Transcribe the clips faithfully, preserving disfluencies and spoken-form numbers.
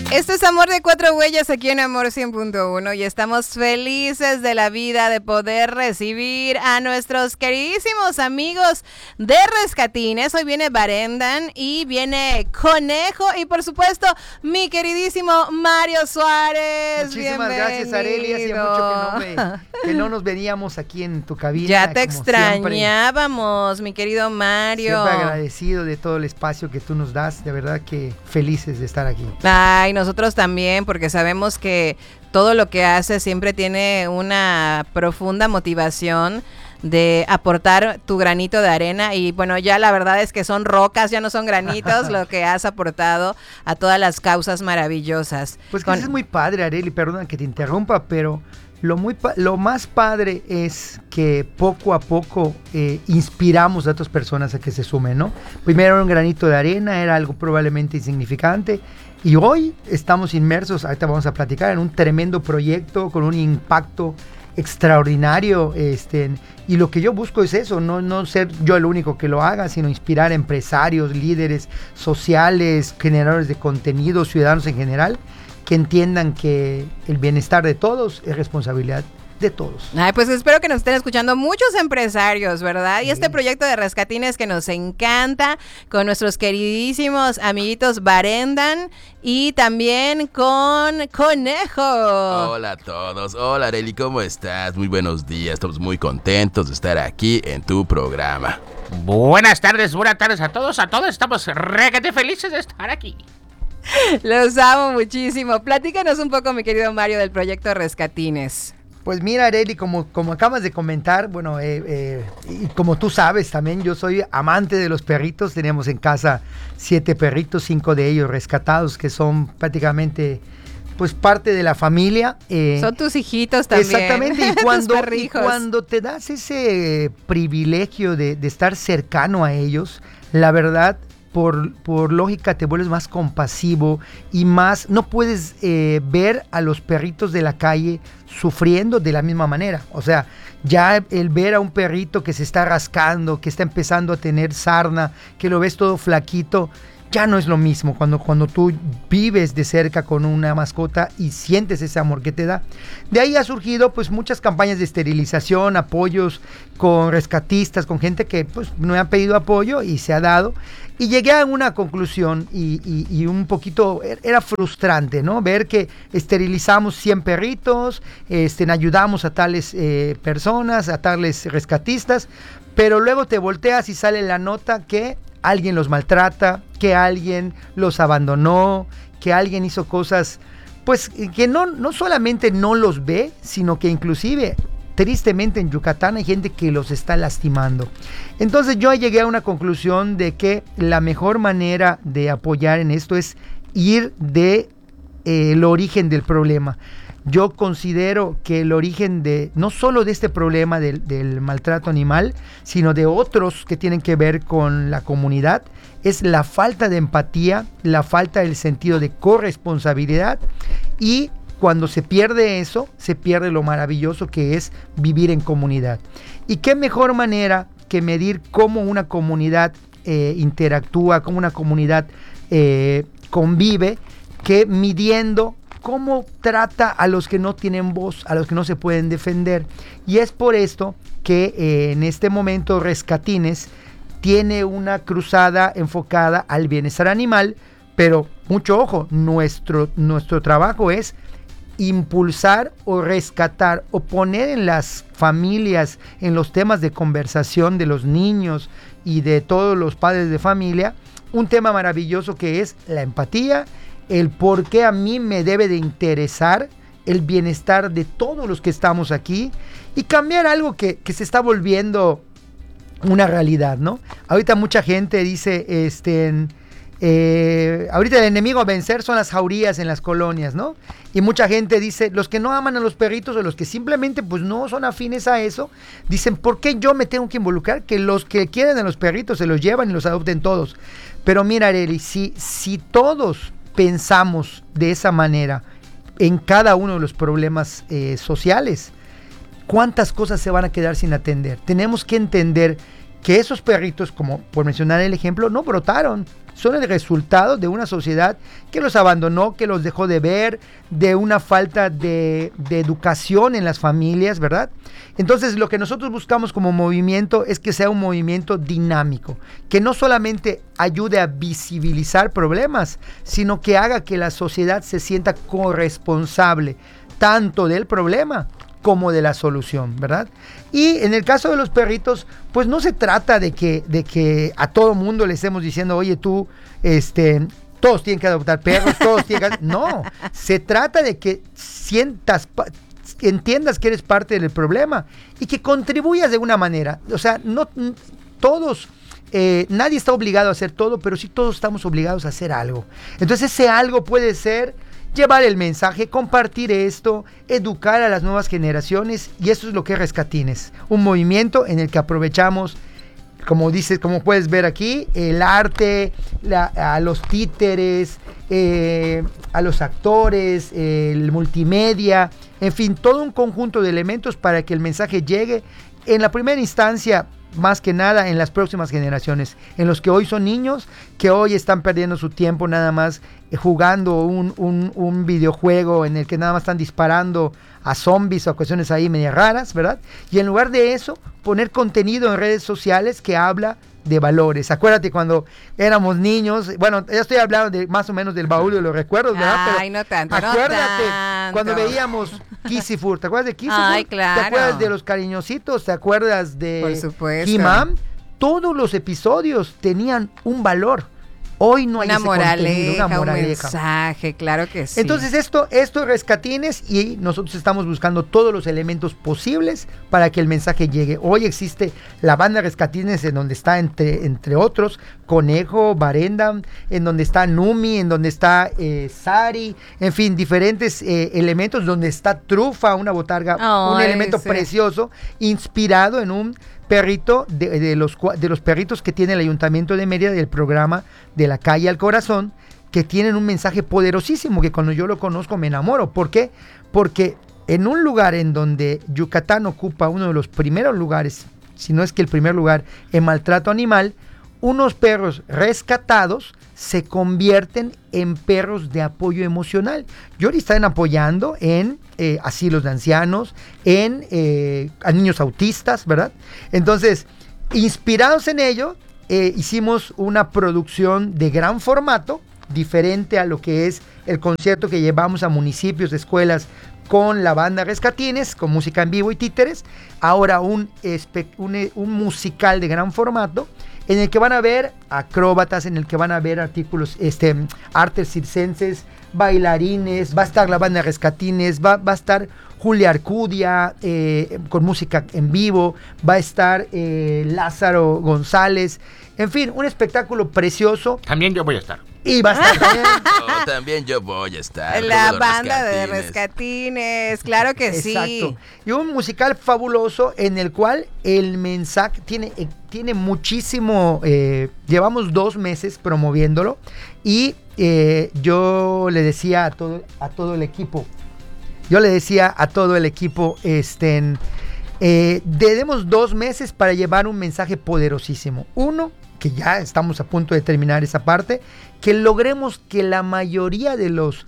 Esto es Amor de Cuatro Huellas aquí en Amor cien punto uno y estamos felices de la vida de poder recibir a nuestros queridísimos amigos de Rescatines. Hoy viene Barendan y viene Conejo y por supuesto mi queridísimo Mario Suárez. Muchísimas Bienvenido. Gracias, Arely. Hacía mucho que no, me, que no nos veníamos aquí en tu cabina. Ya te extrañábamos, siempre. Mi querido Mario. Siempre agradecido de todo el espacio que tú nos das. De verdad que felices de estar aquí. Ay, nosotros también, porque sabemos que todo lo que haces siempre tiene una profunda motivación de aportar tu granito de arena y bueno, ya la verdad es que son rocas, ya no son granitos lo que has aportado a todas las causas maravillosas. Pues que Con... eso es muy padre, Arely, perdona que te interrumpa, pero lo, muy pa- lo más padre es que poco a poco eh, inspiramos a otras personas a que se sumen, ¿no? Primero era un granito de arena, era algo probablemente insignificante. Y hoy estamos inmersos, ahorita vamos a platicar, en un tremendo proyecto con un impacto extraordinario, este, y lo que yo busco es eso, no, no ser yo el único que lo haga, sino inspirar a empresarios, líderes sociales, generadores de contenido, ciudadanos en general, que entiendan que el bienestar de todos es responsabilidad de todos. Ay, pues espero que nos estén escuchando muchos empresarios, ¿verdad? Sí. Y este proyecto de Rescatines que nos encanta, con nuestros queridísimos amiguitos Barendan y también con Conejo. Hola a todos, hola Arely, ¿cómo estás? Muy buenos días, estamos muy contentos de estar aquí en tu programa. Buenas tardes, buenas tardes a todos, a todos, estamos requete felices de estar aquí. Los amo muchísimo. Platícanos un poco, mi querido Mario, del proyecto Rescatines. Pues mira, Arely, como, como acabas de comentar, bueno, eh, eh, y como tú sabes también, yo soy amante de los perritos. Tenemos en casa siete perritos, cinco de ellos rescatados, que son prácticamente, pues, parte de la familia. Eh, son tus hijitos también. Exactamente, y cuando, y cuando te das ese privilegio de, de estar cercano a ellos, la verdad, Por, por lógica te vuelves más compasivo y más, no puedes eh, ver a los perritos de la calle sufriendo de la misma manera. O sea, ya el ver a un perrito que se está rascando, que está empezando a tener sarna, que lo ves todo flaquito, ya no es lo mismo cuando, cuando tú vives de cerca con una mascota y sientes ese amor que te da. De ahí ha surgido pues muchas campañas de esterilización, apoyos con rescatistas, con gente que pues me ha pedido apoyo y se ha dado. Y llegué a una conclusión y, y, y un poquito, era frustrante, ¿no? Ver que esterilizamos cien perritos, este, ayudamos a tales eh, personas, a tales rescatistas, pero luego te volteas y sale la nota que alguien los maltrata, que alguien los abandonó, que alguien hizo cosas, pues que no, no solamente no los ve, sino que inclusive, tristemente en Yucatán hay gente que los está lastimando. Entonces yo llegué a una conclusión de que la mejor manera de apoyar en esto es ir de eh, el origen del problema. Yo considero que el origen de, no solo de este problema del, del maltrato animal, sino de otros que tienen que ver con la comunidad, es la falta de empatía, la falta del sentido de corresponsabilidad, y cuando se pierde eso, se pierde lo maravilloso que es vivir en comunidad. Y qué mejor manera que medir cómo una comunidad eh, interactúa, cómo una comunidad eh, convive, que midiendo cómo trata a los que no tienen voz, a los que no se pueden defender. Y es por esto que eh, en este momento Rescatines tiene una cruzada enfocada al bienestar animal, pero mucho ojo, nuestro, nuestro trabajo es impulsar o rescatar o poner en las familias, en los temas de conversación de los niños y de todos los padres de familia, un tema maravilloso que es la empatía, el por qué a mí me debe de interesar el bienestar de todos los que estamos aquí y cambiar algo que, que se está volviendo una realidad, ¿no? Ahorita mucha gente dice, este, eh, ahorita el enemigo a vencer son las jaurías en las colonias, ¿no? Y mucha gente dice, los que no aman a los perritos o los que simplemente pues no son afines a eso, dicen, ¿por qué yo me tengo que involucrar? Que los que quieren a los perritos se los llevan y los adopten todos. Pero mira, Arely, si, si todos pensamos de esa manera en cada uno de los problemas eh, sociales, ¿cuántas cosas se van a quedar sin atender? Tenemos que entender que esos perritos, como por mencionar el ejemplo, no brotaron. Son el resultado de una sociedad que los abandonó, que los dejó de ver, de una falta de, de educación en las familias, ¿verdad? Entonces, lo que nosotros buscamos como movimiento es que sea un movimiento dinámico, que no solamente ayude a visibilizar problemas, sino que haga que la sociedad se sienta corresponsable tanto del problema como de la solución, ¿verdad? Y en el caso de los perritos, pues no se trata de que, de que a todo mundo le estemos diciendo, oye, tú, este, todos tienen que adoptar perros, todos tienen que... No, se trata de que sientas, entiendas que eres parte del problema y que contribuyas de una manera. O sea, no todos... Eh, nadie está obligado a hacer todo, pero sí todos estamos obligados a hacer algo. Entonces ese algo puede ser llevar el mensaje, compartir esto, educar a las nuevas generaciones, y eso es lo que es Rescatines, un movimiento en el que aprovechamos, como dices, como puedes ver aquí, el arte, la, a los títeres, eh, a los actores, eh, el multimedia, en fin, todo un conjunto de elementos para que el mensaje llegue en la primera instancia, más que nada en las próximas generaciones, en los que hoy son niños, que hoy están perdiendo su tiempo nada más eh, jugando un, un, un videojuego en el que nada más están disparando a zombies o a cuestiones ahí medio raras, ¿verdad? Y en lugar de eso, poner contenido en redes sociales que habla de valores. Acuérdate cuando éramos niños, bueno, ya estoy hablando de más o menos del baúl de los recuerdos, ¿verdad? Ay, Pero no tanto, acuérdate, no tanto. Cuando veíamos Kissifur, ¿te acuerdas de Kissifur? Ay, claro. ¿Te acuerdas de los cariñositos? ¿Te acuerdas de Por supuesto. He-Man? Todos los episodios tenían un valor. Hoy no hay una ese moraleja, contenido, una moraleja, un mensaje, claro que sí. Entonces esto, esto es Rescatines y nosotros estamos buscando todos los elementos posibles para que el mensaje llegue. Hoy existe la banda Rescatines en donde está entre, entre otros Conejo, Barenda, en donde está Numi, en donde está eh, Sari, en fin, diferentes eh, elementos, donde está Trufa, una botarga, oh, un elemento sí. precioso, inspirado en un perrito de, de, los, de los perritos que tiene el Ayuntamiento de Mérida del programa De la Calle al Corazón, que tienen un mensaje poderosísimo que cuando yo lo conozco me enamoro. ¿Por qué? Porque en un lugar en donde Yucatán ocupa uno de los primeros lugares, si no es que el primer lugar en maltrato animal, unos perros rescatados se convierten en perros de apoyo emocional. Y ahora están apoyando en eh, asilos de ancianos, en eh, a niños autistas, ¿verdad? Entonces, inspirados en ello, eh, hicimos una producción de gran formato, diferente a lo que es el concierto que llevamos a municipios, escuelas, con la banda Rescatines, con música en vivo y títeres. Ahora un, un, un musical de gran formato, en el que van a ver acróbatas, en el que van a ver artículos, este, artes circenses, bailarines, va a estar la banda Rescatines, va, va a estar Julia Arcudia eh, con música en vivo, va a estar eh, Lázaro González, en fin, un espectáculo precioso. También yo voy a estar. Y va a estar también. Oh, también yo voy a estar. La banda de Rescatines, claro que sí. Exacto. Y un musical fabuloso en el cual el mensaje tiene, eh, tiene muchísimo. Eh, llevamos dos meses promoviéndolo y eh, yo le decía a todo, a todo el equipo, yo le decía a todo el equipo, este, eh, demos dos meses para llevar un mensaje poderosísimo. Uno, que ya estamos a punto de terminar esa parte, que logremos que la mayoría de los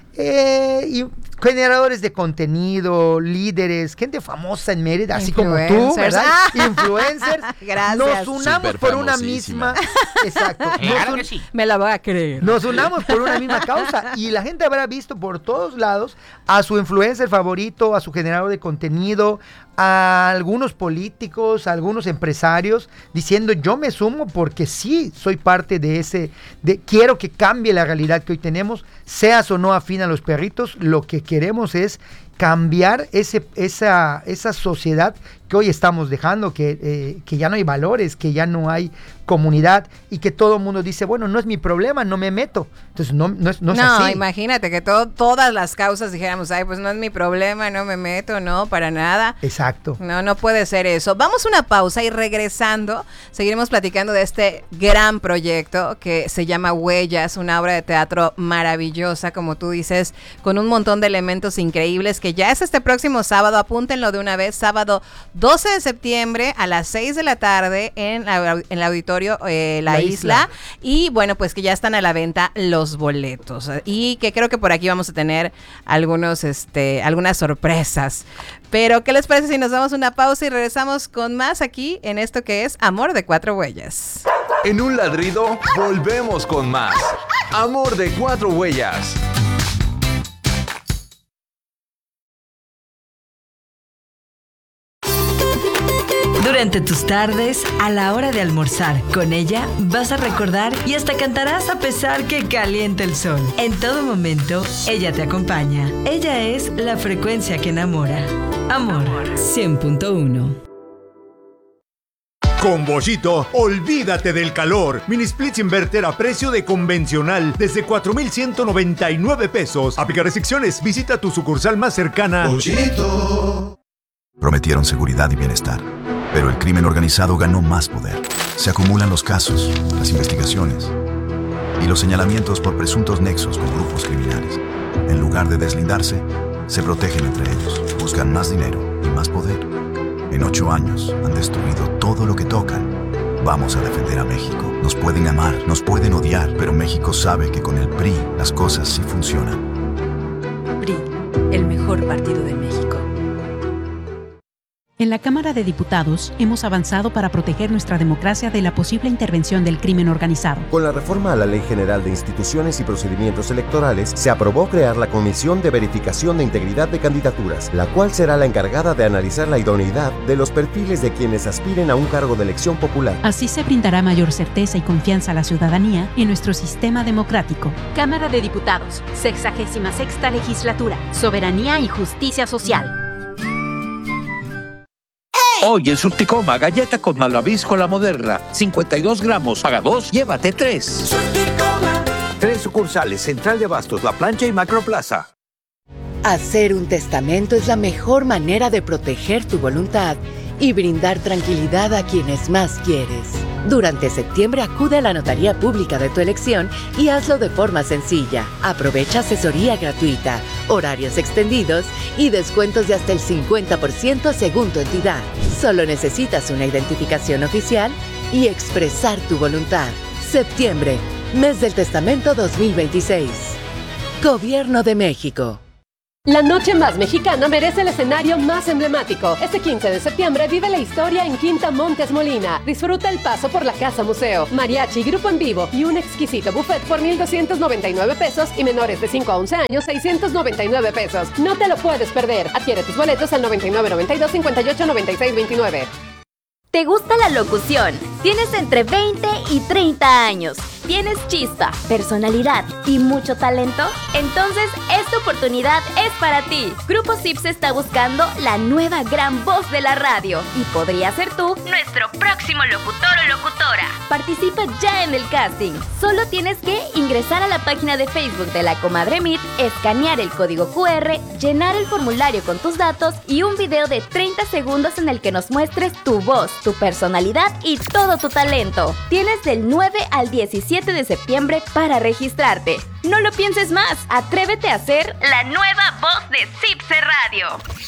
eh, y generadores de contenido, líderes, gente famosa en Mérida, así como tú, ¿verdad? Ah. Influencers. Gracias. Nos unamos Súper por una famosísima. misma. Exacto. Claro Nos, que sí. Me la voy a creer. nos unamos por una misma causa y la gente habrá visto por todos lados a su influencer favorito, a su generador de contenido, a algunos políticos, a algunos empresarios diciendo yo me sumo porque sí soy parte de ese, de quiero que cambie la realidad que hoy tenemos, seas o no afín a los perritos, lo que queremos es cambiar ese, esa, esa sociedad que hoy estamos dejando, que, eh, que ya no hay valores, que ya no hay comunidad y que todo el mundo dice, bueno, no es mi problema, no me meto. Entonces no, no, es, no es no, así. imagínate que todo, todas las causas dijéramos, ay, pues no es mi problema, no me meto, no, para nada. Exacto. No, no puede ser eso. Vamos a una pausa y regresando seguiremos platicando de este gran proyecto que se llama Huellas, una obra de teatro maravillosa, como tú dices, con un montón de elementos increíbles que ya es este próximo sábado, apúntenlo de una vez, sábado doce de septiembre a las seis de la tarde en, la, en el auditorio eh, La, la isla. isla. Y bueno, pues que ya están a la venta los boletos. Y que creo que por aquí vamos a tener algunos, este, algunas sorpresas. Pero, ¿qué les parece si nos damos una pausa y regresamos con más aquí en esto que es Amor de Cuatro Huellas? En un ladrido, volvemos con más. Amor de Cuatro Huellas. Durante tus tardes, a la hora de almorzar, con ella vas a recordar y hasta cantarás a pesar que caliente el sol. En todo momento, ella te acompaña. Ella es la frecuencia que enamora. Amor, cien punto uno. Con Bollito, olvídate del calor. Mini Splits Inverter a precio de convencional desde cuatro mil ciento noventa y nueve pesos. Aplica restricciones. Visita tu sucursal más cercana. Bollito. Prometieron seguridad y bienestar, pero el crimen organizado ganó más poder. Se acumulan los casos, las investigaciones y los señalamientos por presuntos nexos con grupos criminales. En lugar de deslindarse, se protegen entre ellos. Buscan más dinero y más poder. En ocho años han destruido todo lo que tocan. Vamos a defender a México. Nos pueden amar, nos pueden odiar, pero México sabe que con el P R I las cosas sí funcionan. P R I, el mejor partido de México. En la Cámara de Diputados hemos avanzado para proteger nuestra democracia de la posible intervención del crimen organizado. Con la reforma a la Ley General de Instituciones y Procedimientos Electorales, se aprobó crear la Comisión de Verificación de Integridad de Candidaturas, la cual será la encargada de analizar la idoneidad de los perfiles de quienes aspiren a un cargo de elección popular. Así se brindará mayor certeza y confianza a la ciudadanía en nuestro sistema democrático. Cámara de Diputados, sexagésima sexta legislatura, Soberanía y Justicia Social. Hoy en Surticoma, galleta con malvavisco la moderna, cincuenta y dos gramos, paga dos, llévate tres. Surticoma. Tres sucursales, Central de Abastos, La Plancha y Macroplaza. Hacer un testamento es la mejor manera de proteger tu voluntad y brindar tranquilidad a quienes más quieres. Durante septiembre acude a la notaría pública de tu elección y hazlo de forma sencilla. Aprovecha asesoría gratuita, horarios extendidos y descuentos de hasta el cincuenta por ciento según tu entidad. Solo necesitas una identificación oficial y expresar tu voluntad. Septiembre, mes del testamento dos mil veintiséis. Gobierno de México. La noche más mexicana merece el escenario más emblemático. Este quince de septiembre vive la historia en Quinta Montes Molina. Disfruta el paso por la Casa Museo, mariachi, grupo en vivo y un exquisito buffet por mil doscientos noventa y nueve pesos y menores de cinco a once años seiscientos noventa y nueve pesos. No te lo puedes perder. Adquiere tus boletos al noventa y nueve noventa y dos cincuenta y ocho noventa y seis veintinueve. ¿Te gusta la locución? Tienes entre veinte y treinta años. ¿Tienes chispa, personalidad y mucho talento? Entonces, esta oportunidad es para ti. Grupo Sips está buscando la nueva gran voz de la radio y podría ser tú nuestro próximo locutor o locutora. Participa ya en el casting. Solo tienes que ingresar a la página de Facebook de La Comadre Meet, escanear el código cu erre, llenar el formulario con tus datos y un video de treinta segundos en el que nos muestres tu voz, tu personalidad y todo tu talento. Tienes del nueve al diecisiete de septiembre para registrarte. No lo pienses más. Atrévete a ser la nueva voz de Cipse Radio.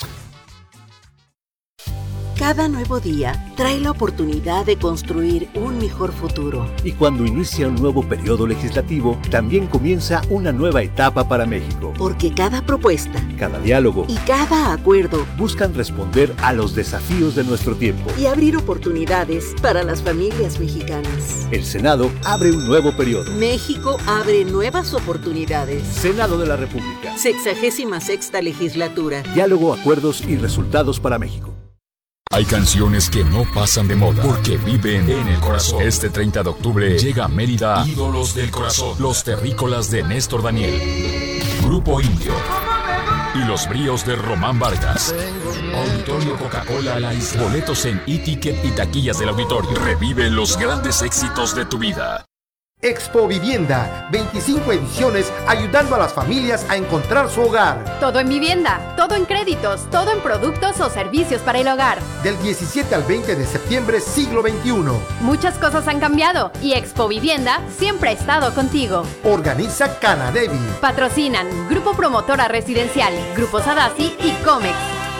Cada nuevo día trae la oportunidad de construir un mejor futuro. Y cuando inicia un nuevo periodo legislativo, también comienza una nueva etapa para México. Porque cada propuesta, cada diálogo y cada acuerdo buscan responder a los desafíos de nuestro tiempo y abrir oportunidades para las familias mexicanas. El Senado abre un nuevo periodo. México abre nuevas oportunidades. Senado de la República. Sexagésima sexta legislatura. Diálogo, acuerdos y resultados para México. Hay canciones que no pasan de moda porque viven en el corazón. Este treinta de octubre llega a Mérida Ídolos del Corazón, los terrícolas de Néstor Daniel, Grupo Indio y los bríos de Román Vargas. Auditorio Coca-Cola La Isla. Boletos en e-ticket y taquillas del auditorio. Revive los grandes éxitos de tu vida. Expo Vivienda, veinticinco ediciones ayudando a las familias a encontrar su hogar. Todo en vivienda, todo en créditos, todo en productos o servicios para el hogar. Del diecisiete al veinte de septiembre, siglo veintiuno. Muchas cosas han cambiado y Expo Vivienda siempre ha estado contigo. Organiza Canadevi. Patrocinan Grupo Promotora Residencial, Grupo Sadasi y Comex.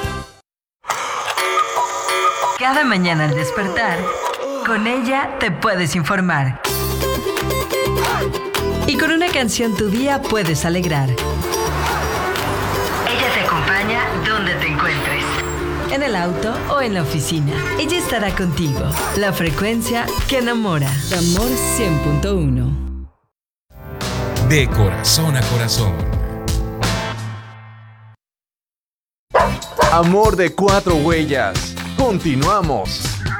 Cada mañana al despertar, con ella te puedes informar. Y con una canción tu día puedes alegrar. Ella te acompaña donde te encuentres. En el auto o en la oficina. Ella estará contigo. La frecuencia que enamora. Amor cien punto uno. De corazón a corazón. Amor de cuatro huellas. Continuamos.